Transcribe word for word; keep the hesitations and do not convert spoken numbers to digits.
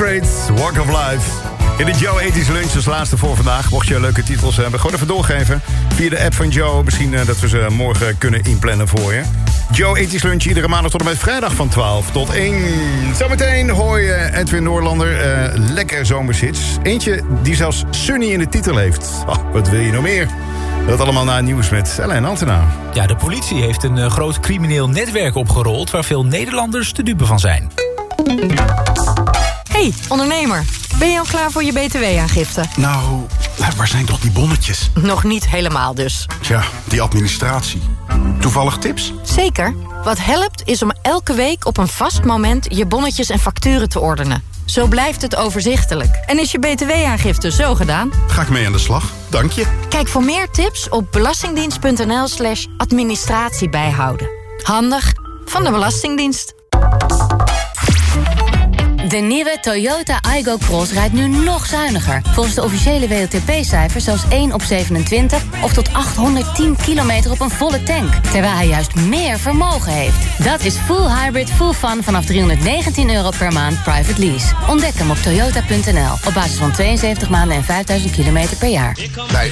Straits, Walk of Life. In de Joe ethisch Lunch als laatste voor vandaag. Mocht je leuke titels hebben, gewoon even doorgeven. Via de app van Joe. Misschien uh, dat we ze morgen kunnen inplannen voor je. Joe ethisch Lunch iedere maandag tot en met vrijdag van twaalf tot één. Zometeen hoor je Edwin Noorlander. Uh, lekker zomershits. Eentje die zelfs Sunny in de titel heeft. Oh, wat wil je nog meer? Dat allemaal na het nieuws met Ellen Altena. Ja, de politie heeft een uh, groot crimineel netwerk opgerold waar veel Nederlanders te dupe van zijn. Hey, ondernemer. Ben je al klaar voor je B T W-aangifte? Nou, waar zijn toch die bonnetjes? Nog niet helemaal dus. Tja, die administratie. Toevallig tips? Zeker. Wat helpt is om elke week op een vast moment je bonnetjes en facturen te ordenen. Zo blijft het overzichtelijk. En is je B T W-aangifte zo gedaan? Ga ik mee aan de slag, dank je. Kijk voor meer tips op belastingdienst.nl slash administratie bijhouden. Handig van de Belastingdienst. De nieuwe Toyota Aygo Cross rijdt nu nog zuiniger. Volgens de officiële W L T P-cijfers zelfs één op zevenentwintig... of tot achthonderdtien kilometer op een volle tank. Terwijl hij juist meer vermogen heeft. Dat is full hybrid, full fun vanaf driehonderdnegentien euro per maand private lease. Ontdek hem op toyota punt n l op basis van tweeënzeventig maanden en vijfduizend kilometer per jaar. Bij